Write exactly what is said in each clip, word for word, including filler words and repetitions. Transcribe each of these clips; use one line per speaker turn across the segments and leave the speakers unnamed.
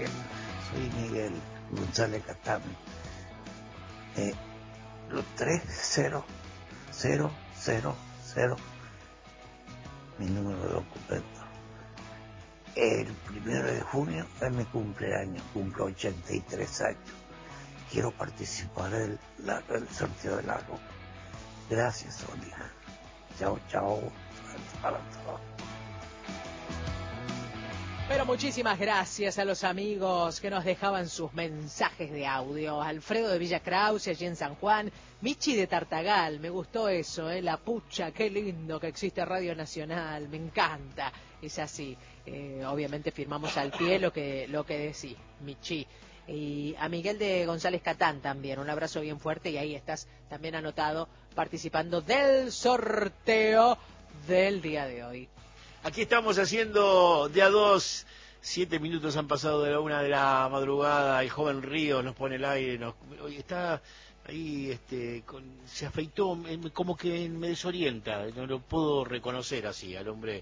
Soy Miguel González Catán. Eh, los tres cero cero cero cero, mi número de documento. El primero de junio es mi cumpleaños, cumplo ochenta y tres años. Quiero participar en la, el sorteo del álbum. Gracias, Sonia. Chao, chao. Para todos.
Pero muchísimas gracias a los amigos que nos dejaban sus mensajes de audio. Alfredo de Villa Krause, allí en San Juan. Michi de Tartagal, me gustó eso, ¿eh? La pucha, qué lindo que existe Radio Nacional, me encanta. Es así, eh, obviamente firmamos al pie lo que, lo que decís, Michi. Y a Miguel de González Catán también, un abrazo bien fuerte, y ahí estás también anotado participando del sorteo del día de hoy.
Aquí estamos haciendo de a dos, siete minutos han pasado de la una de la madrugada, el joven Río nos pone el aire, nos, hoy está ahí, este, con, se afeitó, como que me desorienta, no lo puedo reconocer así, al hombre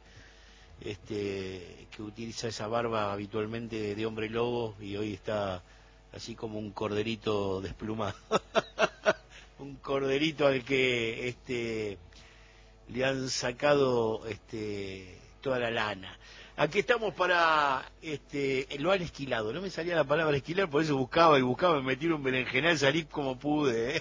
este que utiliza esa barba habitualmente de hombre lobo, y hoy está así como un corderito desplumado, un corderito al que este le han sacado este toda la lana. Aquí estamos para este lo han esquilado, no me salía la palabra esquilar, por eso buscaba y buscaba, me metí un berenjenal, salí como pude, ¿eh?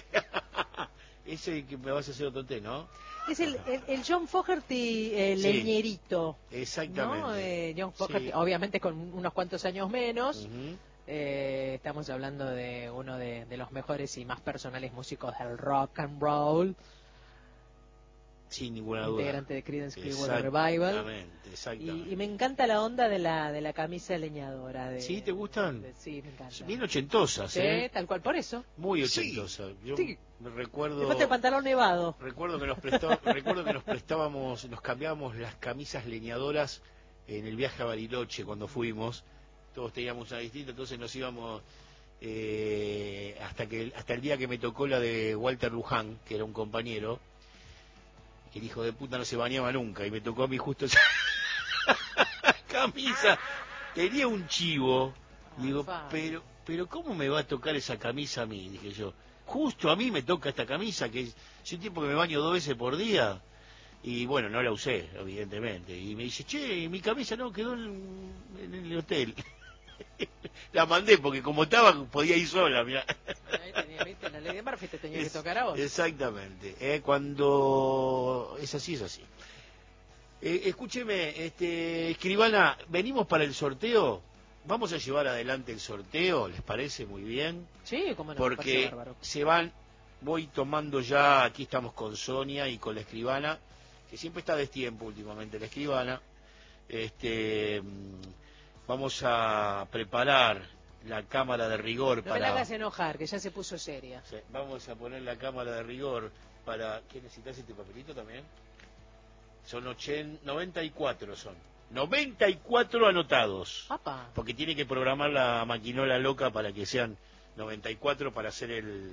Ese que me vas a hacer otro té, ¿no?
Es el, el, el John Fogerty eh,
Sí,
leñerito,
exactamente,
¿no? Eh, John Fogerty,
sí.
Obviamente con unos cuantos años menos.
Uh-huh.
eh, estamos hablando de uno de, de los mejores y más personales músicos del rock and roll.
Sin ninguna duda.
Integrante de Creedence Clearwater Revival.
Exactamente, exactamente.
Y, y me encanta la onda de la de la camisa leñadora. De,
¿Sí? ¿Te gustan?
de, sí, me encanta.
Bien ochentosas,
Sí,
¿eh?
tal cual, por eso.
Muy ochentosas.
Sí.
Yo
Sí.
me recuerdo...
Después el pantalón nevado.
Recuerdo que nos prestó, recuerdo que nos prestábamos, nos cambiábamos las camisas leñadoras en el viaje a Bariloche cuando fuimos. Todos teníamos una distinta, entonces nos íbamos eh, hasta que hasta el día que me tocó la de Walter Luján, que era un compañero, que el hijo de puta no se bañaba nunca, y me tocó a mí justo esa camisa. Tenía un chivo, y digo, pero, pero ¿cómo me va a tocar esa camisa a mí? Dije yo, justo a mí me toca esta camisa, que es, es un tipo que me baño dos veces por día. Y bueno, no la usé, evidentemente. Y me dice, che, mi camisa no, quedó en, en el hotel. La mandé porque como estaba podía ir sola, mirá.
Ahí tenía, ¿viste? La ley de Murphy te tenía
Es,
que tocar a vos.
Exactamente. Eh, cuando es así, es así. Eh, escúcheme, este, escribana, venimos para el sorteo. Vamos a llevar adelante el sorteo, ¿les parece? Muy bien.
Sí, cómo no,
porque se van, voy tomando ya, aquí estamos con Sonia y con la escribana, que siempre está a destiempo últimamente la escribana. Este, vamos a preparar la cámara de rigor. No para...
me la hagas enojar, que ya se puso seria.
Sí, vamos a poner la cámara de rigor para... ¿Qué necesitas, este papelito también? Son ochenta, noventa y cuatro son. noventa y cuatro anotados.
Apa.
Porque tiene que programar la maquinola loca para que sean noventa y cuatro para hacer el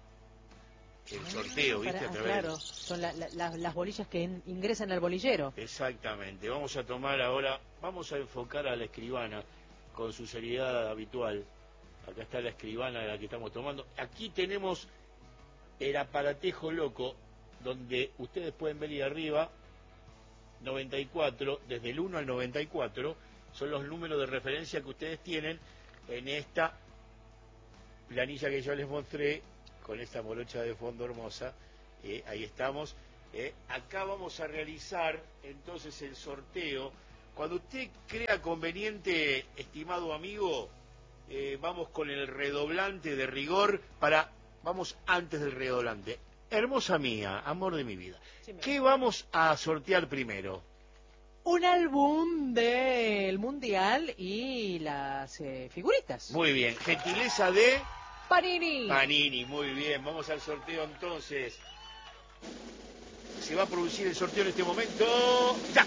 el sorteo, ¿viste?
Para,
a través...
Claro, son la, la, la, las bolillas que in, ingresan al bolillero.
Exactamente. Vamos a tomar ahora, vamos a enfocar a la escribana con su seriedad habitual. Acá está la escribana de la que estamos tomando. Aquí tenemos el aparatejo loco, donde ustedes pueden ver ahí arriba, noventa y cuatro, desde el uno al noventa y cuatro, son los números de referencia que ustedes tienen en esta planilla que yo les mostré, con esta morocha de fondo hermosa. Eh, ahí estamos. Eh, acá vamos a realizar entonces el sorteo. Cuando usted crea conveniente, estimado amigo, eh, vamos con el redoblante de rigor para... Vamos antes del redoblante. Hermosa mía, amor de mi vida. Sí, ¿qué vamos a sortear primero?
Un álbum del Mundial y las eh, figuritas.
Muy bien. Gentileza de...
Panini.
Panini, muy bien. Vamos al sorteo entonces. Se va a producir el sorteo en este momento. ¡Ya!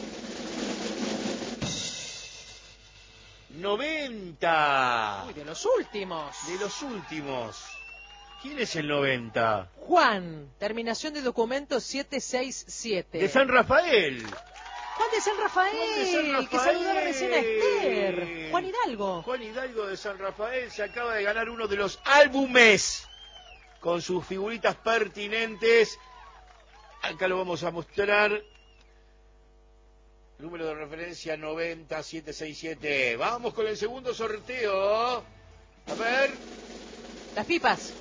noventa.
Uy, de los últimos.
De los últimos. ¿Quién es el noventa?
Juan, terminación de documento siete seis siete.
De San Rafael.
Juan de San Rafael,
Juan de San Rafael.
que saludaba recién a Esther. Juan Hidalgo.
Juan Hidalgo de San Rafael se acaba de ganar uno de los álbumes con sus figuritas pertinentes. Acá lo vamos a mostrar. Número de referencia noventa siete sesenta y siete. Vamos con el segundo sorteo. A ver.
Las pipas.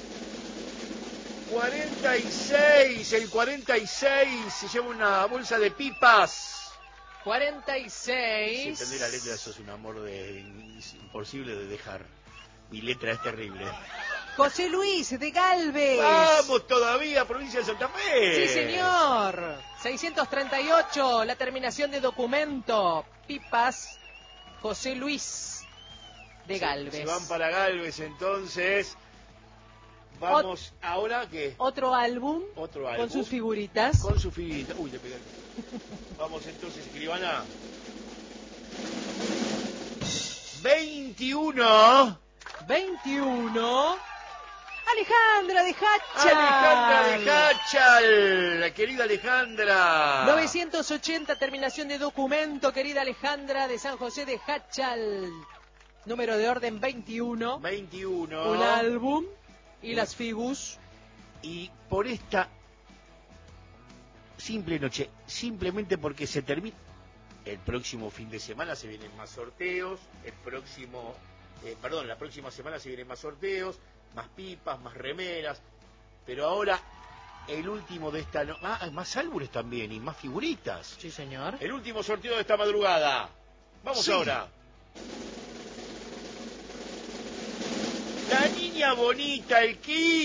cuarenta y seis. El cuarenta y seis se lleva una bolsa de pipas.
cuarenta y seis.
Si entendés la letra, eso es un amor de imposible de dejar. Mi letra es terrible.
José Luis de Galvez.
¡Vamos todavía, provincia de Santa Fe!
Sí, señor. seiscientos treinta y ocho, la terminación de documento. Pipas, José Luis de Galvez.
Se van para Galvez, entonces. Vamos, Ot ¿ahora qué?
Otro álbum.
Otro álbum.
Con sus figuritas.
Con sus figuritas. Uy, le pegué. Vamos entonces, escribana. veintiuno.
veintiuno. Alejandra de Hachal.
Alejandra de Hachal. La querida Alejandra.
novecientos ochenta, terminación de documento, querida Alejandra de San José de Hachal. Número de orden veintiuno.
veintiuno.
Un álbum y las figus.
Y por esta simple noche, simplemente porque se termina. El próximo fin de semana se vienen más sorteos. El próximo, eh, perdón, la próxima semana se vienen más sorteos, más pipas, más remeras. Pero ahora, el último de esta noche. Ah, hay más álbumes también y más figuritas.
Sí, señor.
El último sorteo de esta madrugada. Vamos sí. ahora. La niña bonita, el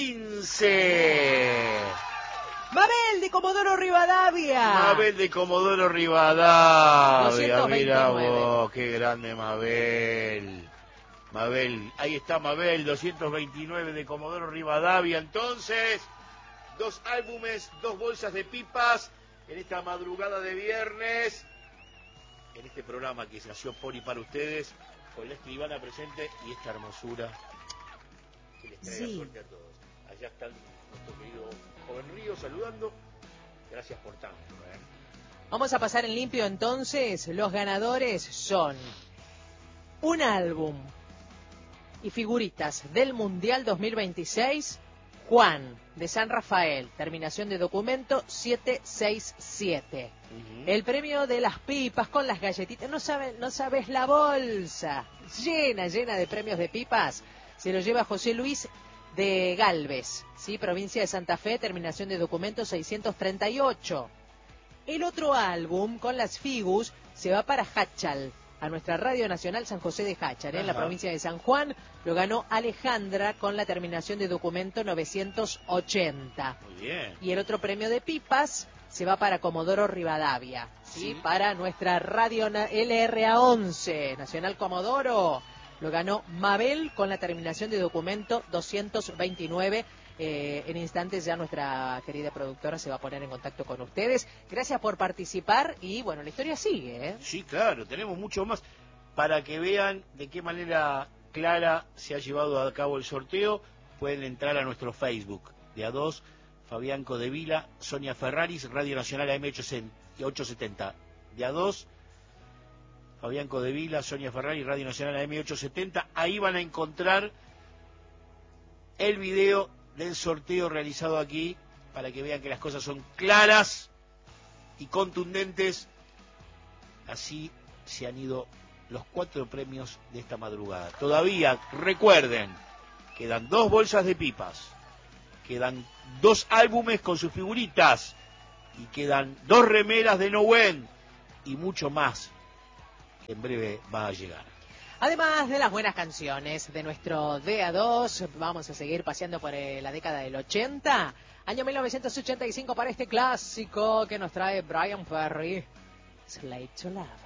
quince.
Mabel de Comodoro Rivadavia.
Mabel de Comodoro Rivadavia.
doscientos veintinueve.
Mira vos, qué grande Mabel. Mabel, ahí está Mabel, doscientos veintinueve de Comodoro Rivadavia. Entonces, dos álbumes, dos bolsas de pipas en esta madrugada de viernes. En este programa que se nació por y para ustedes, con la escribana presente y esta hermosura que les traiga sí. suerte a todos. Allá están nuestro querido Joven Río saludando. Gracias por tanto. ¿eh?
Vamos a pasar en limpio entonces. Los ganadores son un álbum y figuritas del Mundial dos mil veintiséis. Juan de San Rafael, terminación de documento siete seis siete. Uh-huh. El premio de las pipas con las galletitas. No sabes, no sabes la bolsa llena, llena de premios de pipas. Se lo lleva José Luis de Galvez, ¿sí? Provincia de Santa Fe, terminación de documento seiscientos treinta y ocho. El otro álbum con las figus se va para Hachal, a nuestra Radio Nacional San José de Hachal, ¿eh? En la provincia de San Juan. Lo ganó Alejandra con la terminación de documento novecientos ochenta.
Muy bien.
Y el otro premio de pipas se va para Comodoro Rivadavia, ¿sí? Sí. Para nuestra Radio L R A once, Nacional Comodoro. Lo ganó Mabel con la terminación de documento doscientos veintinueve. Eh, en instantes ya nuestra querida productora se va a poner en contacto con ustedes. Gracias por participar y bueno, la historia sigue, ¿eh?
Sí, claro, tenemos mucho más para que vean de qué manera clara se ha llevado a cabo el sorteo. Pueden entrar a nuestro Facebook de A dos, Fabián Codevila, Sonia Ferraris, Radio Nacional A M ochocientos setenta. De A dos, Fabián Codevila, Sonia Ferrari, Radio Nacional A M ochocientos setenta. Ahí van a encontrar el video del sorteo realizado aquí para que vean que las cosas son claras y contundentes. Así se han ido los cuatro premios de esta madrugada. Todavía, recuerden, quedan dos bolsas de pipas, quedan dos álbumes con sus figuritas y quedan dos remeras de Nowen y mucho más. En breve va a llegar.
Además de las buenas canciones de nuestro D A dos, vamos a seguir paseando por la década del ochenta. Año mil novecientos ochenta y cinco para este clásico que nos trae Brian Ferry, Slave to Love.